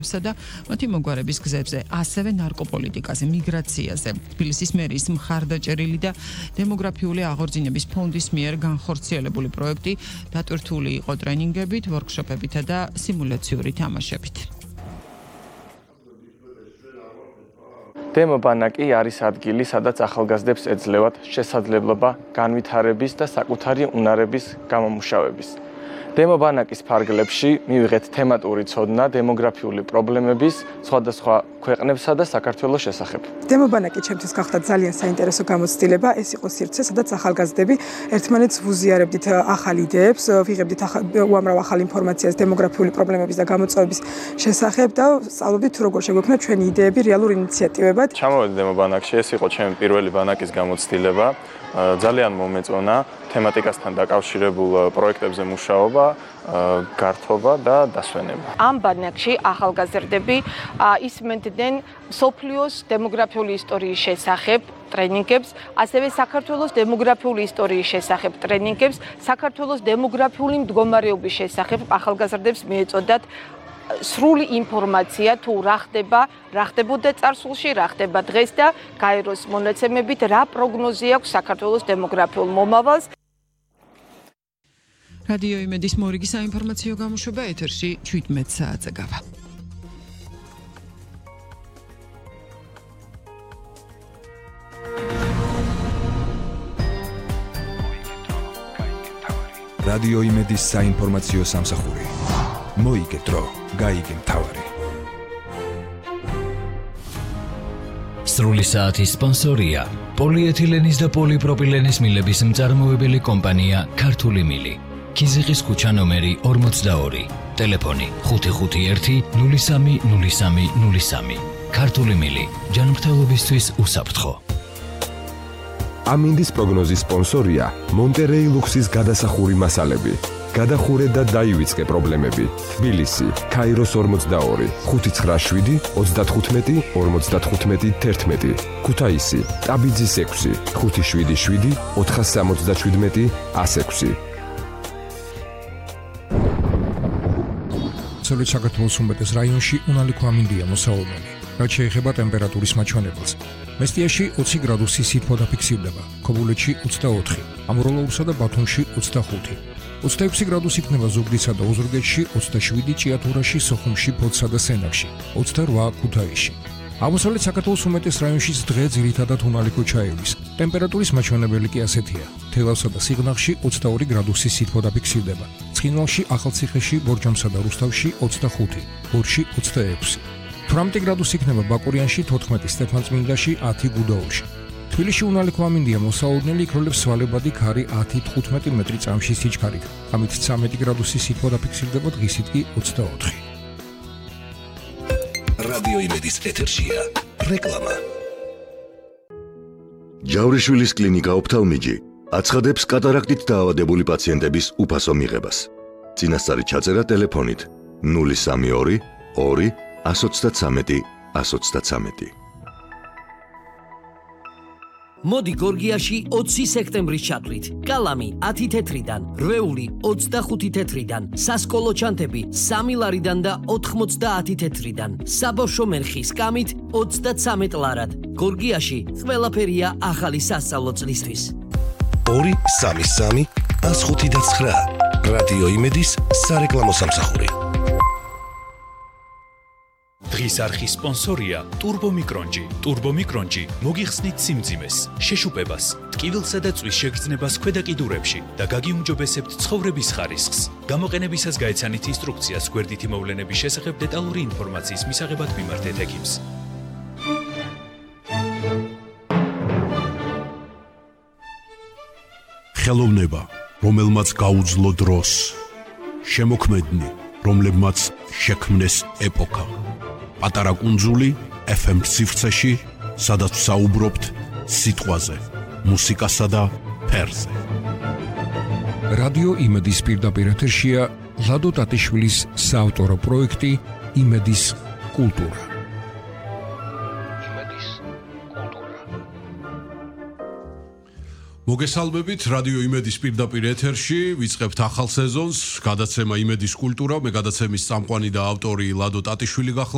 და მათი მოგვარების გზებზე, ასევე ნარკოპოლიტიკაზე, მიგრაციაზე. თბილისის მერის მხარდაჭერილი და დემოგრაფიული აღორძინების ფონდის მიერ განხორციელებული პროექტი დატვირთული იყო ტრენინგებით, ვორქშოპებითა და სიმულაციური თამაშებით. დემობანაკი არის ადგილი, სადაც ახალგაზრდებს ეძლევათ შესაძლებლობა განვითარების და საკუთარი უნარების გამომუშავების. დემობანაკის ფარგლებში მივიღეთ თემატური ცოდნა დემოგრაფიული პრობლემების სხვადასხვა ქვეყნებსა და საქართველოს შესახებ. დემობანაკი ჩემთვის გახდა ძალიან საინტერესო გამოცდილება, ეს იყო სივრცე, სადაც ახალგაზრდები ერთმანეთს ვუზიარებდით ახალ იდეებს, ვიღებდით უამრავ ახალ ინფორმაციას დემოგრაფიული პრობლემების და გამოწვევების შესახებ და სწავლობდით თუ როგორ შეგვექმნა ჩვენი იდეები რეალურ ინიციატივებად. ჩამოვედი დემობანაკში, ეს იყო ჩემი პირველი ბანაკის გამოცდილება. ძალიან მომეწონა თემატიკასთან დაკავშირებულ პროექტებზე მუშაობა, გართობა და დასვენება. ამ ბანაკში ახალგაზრდები ისმენდნენ მსოფლიოს დემოგრაფიული ისტორიის შესახებ ტრენინგებს, ასევე საქართველოს დემოგრაფიული ისტორიის შესახებ ტრენინგებს, საქართველოს დემოგრაფიული მდგომარეობის შესახებ ახალგაზრდებს მიეწოდათ სრული ინფორმაცია თუ რა ხდებოდა წარსულში, რა ხდება დღეს და გაეროს მონაცემებით რა პროგნოზი აქვს საქართველოს დემოგრაფიულ მომავალს. რადიო იმედის მორიგი საინფორმაციო გამოშვება ეთერში 17 საათზე გავა. რადიო იმედის საინფორმაციო სამსახური. მოიგეთრო, გაიგე მთავარი. სრული საათის სპონსორია პოლიეთილენის და პოლიპროპილენის მილების მწარმოებელი კომპანია ქართული მილი. ქიზიყის ქუჩა ნომერი 42, ტელეფონი 551 03 03 03. ქართული მილი, ჯანმრთელობისთვის უსაფრთხო. ამინდის პროგნოზის სპონსორია მონტერეი ლუქსის გადასახური მასალები. გადახურე და დაივიწყე პრობლემები. თბილისი, ქაიროს 42, 597 35 55 11. ქუთაისი, ტაბიძის 6, 577 477 106. დასავლეთ საქართველოს უმეტეს რაიონში უნალიქო ამინდია მოსავალმელი. რაც შეეხება ტემპერატურის მაჩვენებელს. მესტიაში 20 გრადუსი სითბო დაფიქსირდება, ქობულეთში 24, ამროლოურსა და ბათუმში 25. 26 გრადუსი იქნება ზუგდიდსა და ოზურგეთში, 27 ჭიათურაში, სოხუმში, ფოთსა და სენაკში, 28 ქუთაისში. აღმოსავლეთ საქართველოს უმეტეს რაიონში დღე ძირითადად უნალიქო ჩაივლის. ტემპერატურის მაჩვენებელი კი ასეთია: თელავსა და სიღნაღში 22 გრადუსი სითბო დაფიქსირდება, ცხინვალში, ახალციხეში, ბორჯომსა და რუსთავში 25, გორში 26. 18 გრადუსი იქნება ბაკურიანში, 14 სტეფანწმინდაში, 10 გუდაუთში. თბილისში უნალიქო ამინდია მოსავალმელი, იქროლებს სვალებადი ქარი 10-15 მეტრი წამში სიჩქარით. ამით 13 გრადუსი სითბო დაფიქსირდება, დღისით კი 24. რადიო იმედის ეთერშია რეკლამა. ჯავრიშვილის კლინიკა ოფთალმიჯი აცხადებს კატარაქტით დაავადებული პაციენტების უფასო მიღებას. წინასწარი ჩაწერა ტელეფონით 032 2 133 133. მოდი გორგიაში 20 სექტემბრის ჩათვლით. კალამი 10 თეთრიდან, რვეული 25 თეთრიდან, სასკოლო ჩანთები 3 ლარიდან და 90 თეთრიდან. საბავშვო მერხი სკამით 33 ლარად. გორგიაში ყველაფერია ახალი სასწავლო წლისთვის. 233 159 რადიო იმედის სარეკლამო სამსახური. დღის არხის სპონსორია ტურბომიკრონჯი. ტურბომიკრონჯი მოგიხსნით სიმძიმეს, შეშუპებას, ტკივილსა და წვის შეგრძნებას ქვედა კიდურებში და გაგიუმჯობესებთ ცხოვრების ხარისხს. გამოყენებისას გაეცანით ინსტრუქციას გვერდითი მოვლენების შესახებ დეტალური ინფორმაციის მისაღებად მიმართეთ ექიმს. ხელოვნება, რომელმაც გაუძლო დროს, შემოქმედნი, რომლებმაც შექმნეს ეპოქა. პატარა კუნძული FM ციფრში, სადაც საუბრობთ სიტყვაზე, მუსიკასა და ფერზე. რადიო იმედის პირდაპირ ეთერშია ლადო ტატიშვილის საავტორო პროექტი იმედის კულტურა. მოგესალმებით რადიო იმედის პირდაპირ ეთერში, ვიწყებთ ახალ სეზონს, გადაცემა იმედის კულტურა, მე გადაცემის წამყვანი და ავტორი ლადო ტატიშვილი გახდა.